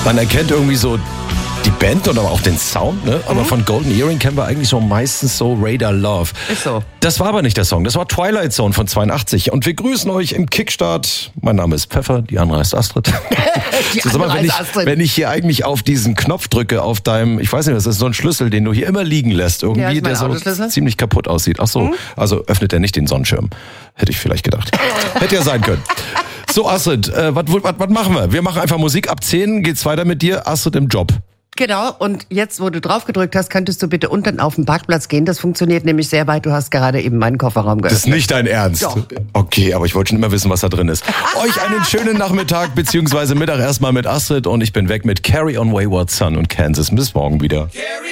Man erkennt irgendwie so die Band und aber auch den Sound, ne? Aber von Golden Earring kennen wir eigentlich so meistens so Radar Love. Ist so. Das war aber nicht der Song, das war Twilight Zone von 82 und wir grüßen euch im Kickstart. Mein Name ist Pfeffer, die andere heißt Astrid. Wenn ich hier eigentlich auf diesen Knopf drücke, auf deinem, ich weiß nicht, das ist so ein Schlüssel, den du hier immer liegen lässt, irgendwie, der so ziemlich kaputt aussieht. Ach so, also öffnet er nicht den Sonnenschirm. Hätte ich vielleicht gedacht. Hätte ja sein können. So, Astrid, was machen wir? Wir machen einfach Musik. Ab 10 geht's weiter mit dir. Astrid im Job. Genau, und jetzt, wo du drauf gedrückt hast, könntest du bitte unten auf den Parkplatz gehen. Das funktioniert nämlich sehr weit. Du hast gerade eben meinen Kofferraum geöffnet. Das ist nicht dein Ernst? Doch. Okay, aber ich wollte schon immer wissen, was da drin ist. Euch einen schönen Nachmittag, beziehungsweise Mittag erstmal mit Astrid und ich bin weg mit Carry on Wayward Son und Kansas. Bis morgen wieder.